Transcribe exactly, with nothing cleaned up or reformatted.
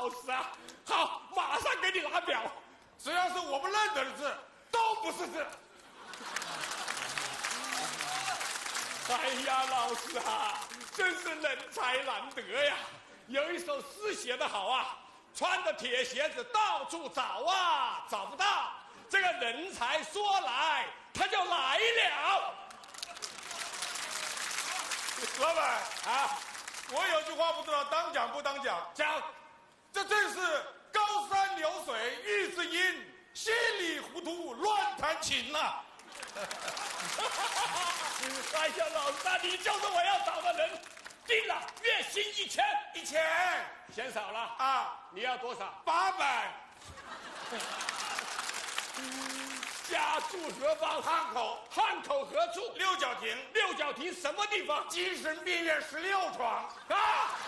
老师啊！好，马上给你拿表， 只要是我们认得的字，都不是字。 哎呀，老师啊，真是人才难得呀！有一首诗写得好啊，穿着铁鞋子到处找啊，找不到。这个人才说来，他就来了。 老板啊，我有句话不知道当讲不当讲。 讲， 这正是高山流水遇知音，稀里糊涂乱弹琴呐、啊。 哎呀，老大，你就是我要找的人。定了，月薪一千， 一千嫌少了啊？ 你要多少？ 八百。 家住何方？ 汉口。 汉口何处？ 六角亭。 六角亭什么地方？ 精神病院十六床。 啊！